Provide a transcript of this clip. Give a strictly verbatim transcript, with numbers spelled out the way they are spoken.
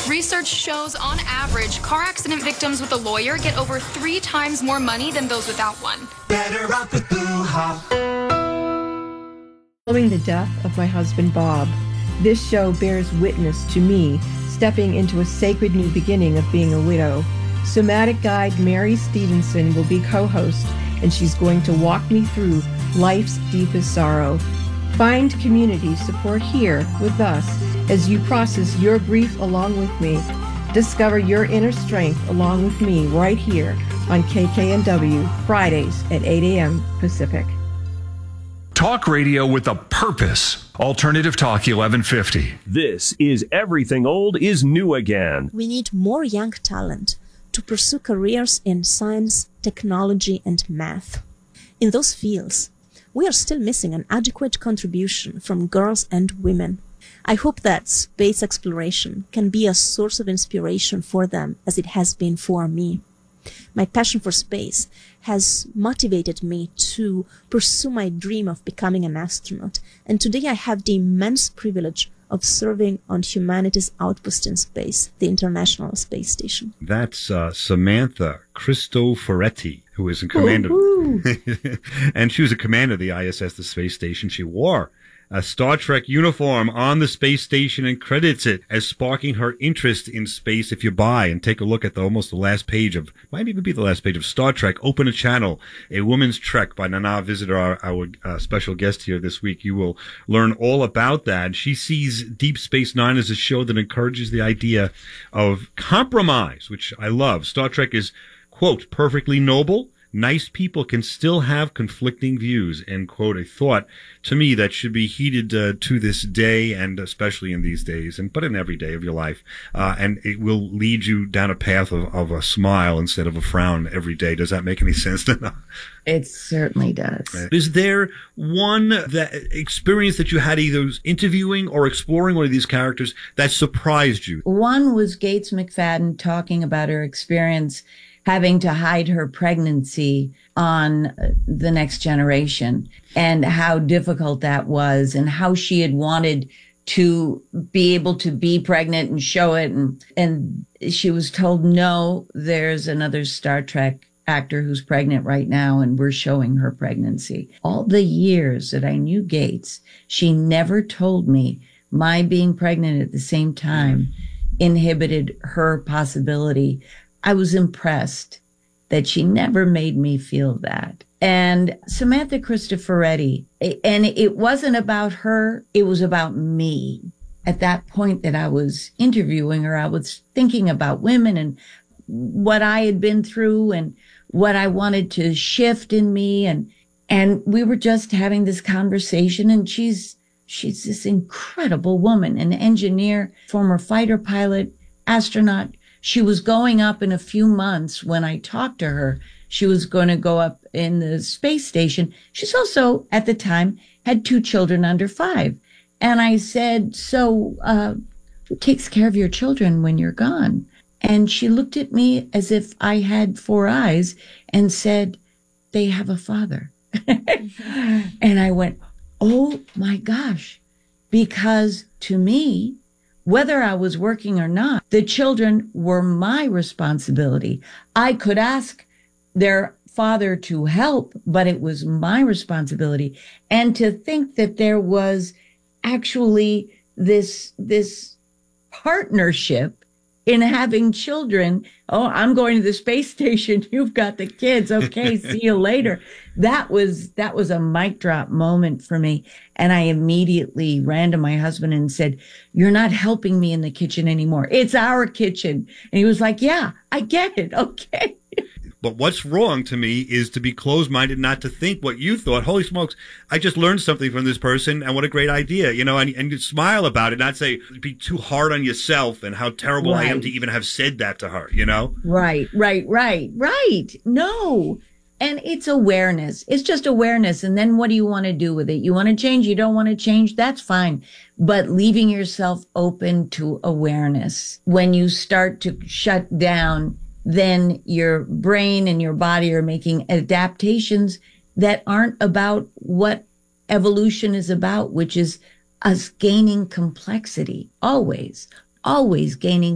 Research shows, on average, car accident victims with a lawyer get over three times more money than those without one. Better off with Boo-ha. Following the death of my husband, Bob, this show bears witness to me stepping into a sacred new beginning of being a widow. Somatic guide Mary Stevenson will be co-host, and she's going to walk me through life's deepest sorrow. Find community support here with us as you process your grief along with me. Discover your inner strength along with me right here on K K N W, Fridays at eight a.m. Pacific. Talk radio with a purpose. Alternative Talk eleven fifty. This is Everything Old is New Again. We need more young talent to pursue careers in science, technology, and math. In those fields, we are still missing an adequate contribution from girls and women. I hope that space exploration can be a source of inspiration for them as it has been for me. My passion for space has motivated me to pursue my dream of becoming an astronaut, and today I have the immense privilege of serving on humanity's outpost in space, the International Space Station. That's uh, Samantha Cristoforetti, who is in command of, and she was a commander of the I S S, the space station. She wore a Star Trek uniform on the space station and credits it as sparking her interest in space. If you buy and take a look at the almost the last page of, might even be the last page of Star Trek, Open a Channel, A Woman's Trek by Nana Visitor, our, our uh, special guest here this week, you will learn all about that. She sees Deep Space Nine as a show that encourages the idea of compromise, which I love. Star Trek is, quote, perfectly noble. Nice people can still have conflicting views, end quote. A thought to me that should be heeded uh, to this day, and especially in these days, and but in every day of your life. Uh, and it will lead you down a path of, of a smile instead of a frown every day. Does that make any sense? It certainly does. Is there one that experience that you had either interviewing or exploring one of these characters that surprised you? One was Gates McFadden talking about her experience having to hide her pregnancy on The Next Generation, and how difficult that was, and how she had wanted to be able to be pregnant and show it. And, and she was told, no, there's another Star Trek actor who's pregnant right now, and we're showing her pregnancy. All the years that I knew Gates, she never told me my being pregnant at the same time inhibited her possibility. I was impressed that she never made me feel that. And Samantha Cristoforetti, and it wasn't about her, it was about me. At that point that I was interviewing her, I was thinking about women and what I had been through and what I wanted to shift in me. And, and we were just having this conversation, and she's, she's this incredible woman, an engineer, former fighter pilot, astronaut. She was going up in a few months when I talked to her. She was going to go up in the space station. She's also, at the time, had two children under five. And I said, so, uh, who takes care of your children when you're gone? And she looked at me as if I had four eyes and said, they have a father. And I went, oh my gosh, because to me, whether I was working or not, the children were my responsibility. I could ask their father to help, but it was my responsibility. And to think that there was actually this, this partnership in having children. Oh, I'm going to the space station. You've got the kids. Okay, see you later. That was, that was a mic drop moment for me. And I immediately ran to my husband and said, you're not helping me in the kitchen anymore. It's our kitchen. And he was like, yeah, I get it. Okay. But what's wrong to me is to be closed-minded, not to think what you thought. Holy smokes, I just learned something from this person, and what a great idea, you know, and, and you smile about it, not say, be too hard on yourself and how terrible right. I am to even have said that to her, you know? Right, right, right, right. No. And it's awareness. It's just awareness. And then what do you want to do with it? You want to change? You don't want to change? That's fine. But leaving yourself open to awareness. When you start to shut down, then your brain and your body are making adaptations that aren't about what evolution is about, which is us gaining complexity. Always, always gaining